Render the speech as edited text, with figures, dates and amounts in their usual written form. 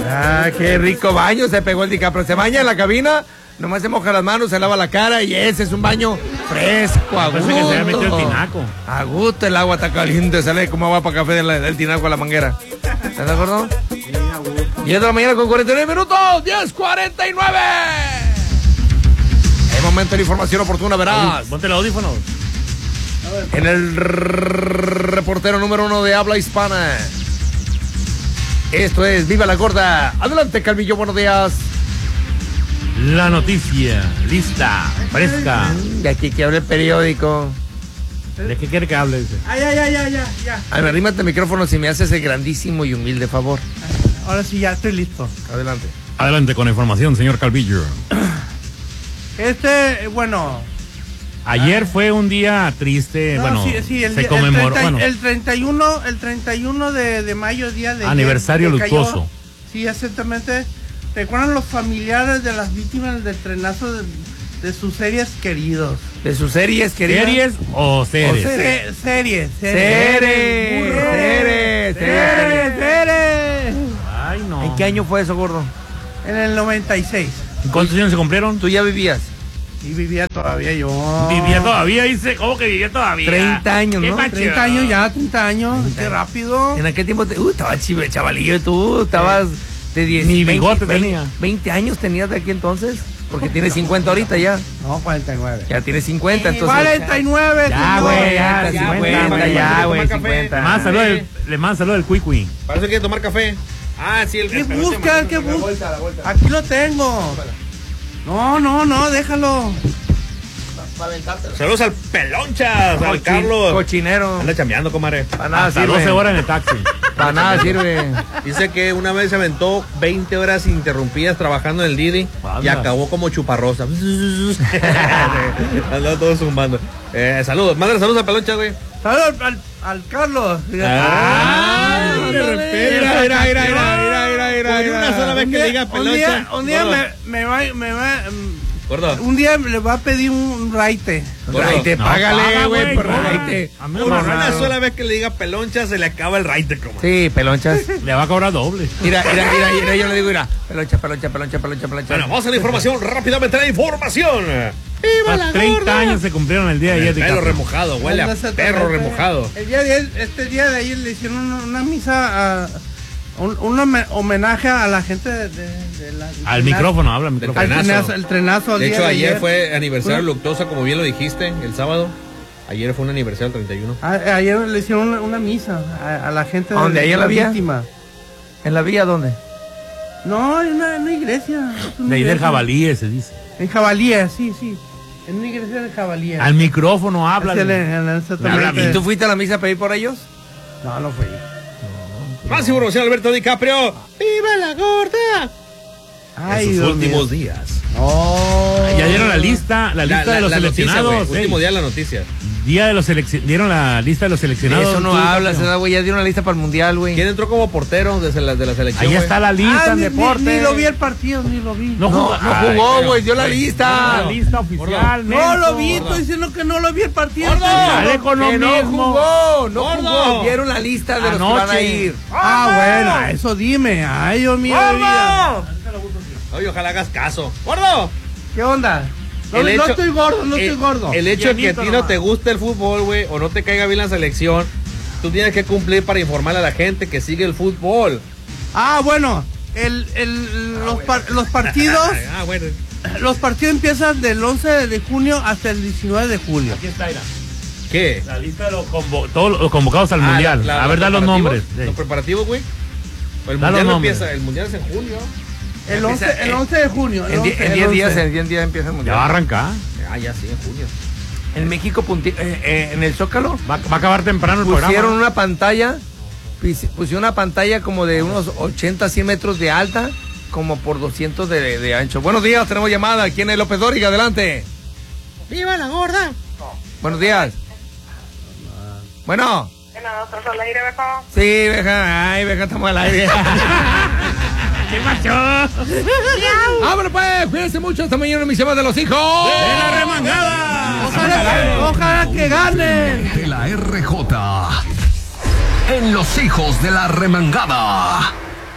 Ah, qué rico baño se pegó el DiCaprio. Se baña en la cabina, nomás se moja las manos, se lava la cara y ese es un baño fresco, a gusto. Parece que se había metido el tinaco. A gusto, el agua está caliente, sale como agua para café del tinaco a la manguera. ¿Estás de acuerdo? 10 de la mañana con 49 minutos, 10:49. Es momento de la información oportuna, verás. Ponte el audífono. En el reportero número 1 de habla hispana. Esto es Viva la Gorda. Adelante, Calvillo, buenos días. La noticia, lista, fresca. De aquí que hable el periódico. ¿De qué quiere que hable? Dice. Ya. A ver, arrímate el micrófono si me haces ese grandísimo y humilde favor. Ahora sí, ya estoy listo. Adelante. Adelante con la información, señor Calvillo. Bueno. Ayer fue un día triste, No, bueno, sí, se conmemoró. El 31 de mayo, día de aniversario ayer, luctuoso. cayó. Sí, exactamente. ¿Recuerdan los familiares de las víctimas del trenazo de sus series queridos? ¿De sus series queridas? ¿Series o series? Series. Ay, no. ¿En qué año fue eso, gordo? En el 96. ¿Cuántos años se cumplieron? ¿Tú ya vivías? Y vivía todavía yo. Vivía todavía, dice, ¿cómo que vivía todavía? 30 años, ¿no? 30 años ya, 30 años. Qué rápido. En aquel tiempo, estabas chavalillo, tú estabas de 10. Ni bigote 20, tenía. 20 años tenías de aquí entonces, porque tienes 50 ahorita ya. No, 49. Ya tienes 50, entonces. 49. Ya, güey, ya, 50, ya, güey, café. 50. Le manda saludo del Cuicui. Parece que quiere tomar café. Ah, sí, el ¿Qué café. busca? ¿Qué busca? Aquí lo tengo. No, déjalo. Saludos al Pelonchas, al Carlos. Cochinero. Anda chambeando, comadre. Para nada Hasta sirve. 12 horas en el taxi. Para nada sirve. Dice que una vez se aventó 20 horas interrumpidas trabajando en el Didi y Anda. acabó como chuparrosa. Andaba todo zumbando. Saludos, mándale saludos al Pelonchas, güey. Saludos al Carlos. De repente. Por una sola vez que le diga Pelonchas. Un día me va. Gordo. Un día le va a pedir un raite. Raite, No, págale, paga, güey, güey, por paga. raite. A mí Por no, una sola vez que le diga Pelonchas se le acaba el raite, como. Sí, pelonchas. le va a cobrar doble. Mira, yo le digo, mira, peloncha. Bueno, vamos a la información, rápidamente la información. ¡Viva la 30 gorda! años se cumplieron el día de ayer. Perro DiCaprio. remojado, huele a perro remojado. El día de este día de ayer le hicieron una misa, un homenaje a la gente de la. Al micrófono, habla al micrófono. Al trenazo. el trenazo al De día hecho, de ayer fue aniversario Fue- luctuosa, como bien lo dijiste, el sábado. Ayer fue un aniversario 31. Ayer le hicieron una misa a la gente ¿A dónde? ¿Ahí en la vía? víctima. ¿En la vía dónde? No, en una iglesia. Es una De ahí del iglesia. jabalí, se dice. En Jabalíes, sí. En una iglesia de Jabalíes. Al micrófono, habla. ¿Y tú fuiste a la misa a pedir por ellos? No, no fui. Más información, Alberto DiCaprio. ¡Viva la gorda! Ay, En sus Dios últimos mío. días. Ya dieron la lista de los noticia, seleccionados. güey. Último día de la noticia. Dieron la lista de los seleccionados. Eso no Tú, hablas, DiCaprio. güey, ya dieron la lista para el mundial, güey. ¿Quién entró como portero de la selección? Ahí güey? está la lista en Ni deporte. lo vi el partido, ni lo vi. No jugó, No jugó, güey, dio la La lista. lista oficial. No lo menso. vi, estoy diciendo que no lo vi el partido. ¡Gordo! Dale con lo Que no mismo. jugó, no Gordo. jugó. Dieron la lista de los que van a Anoche. ir. Bueno, eso dime. Ay, Dios mío de vida. Oye, ojalá hagas caso. ¡Gordo! ¿Qué onda? No, El no hecho- estoy gordo, no estoy gordo. El hecho de que a ti no nomás. te guste el fútbol, güey, o no te caiga bien la selección, tú tienes que cumplir para informarle a la gente que sigue el fútbol. Bueno, los partidos, Bueno. los partidos empiezan del 11 de junio hasta el 19 de julio. Aquí está, mira. ¿Qué? La lista de todos los convocados al mundial. A ver, da los nombres. Sí. Los preparativos, güey. El Da los mundial no nombres. empieza, el mundial es en junio. El 11 de junio. En 10 días empieza el Ya mundial. va a arrancar. Ya sí, en junio. En México, en el Zócalo, Va a acabar temprano el pusieron programa. una pantalla, pusieron una pantalla como de unos 80, 100 metros de alta, como por 200 de ancho. Buenos días, tenemos llamada. ¿Quién es López Dóriga? Adelante. ¡Viva la gorda! Buenos días. Bueno. ¿Estás al aire, viejo? Sí, veja. Ay, veja, estamos al aire. ¿Qué macho? Bueno, pues, cuídense mucho. Esta mañana en mis llamas de los hijos. ¡De la remangada! Ojalá que ganen. De la RJ. En los hijos de la remangada.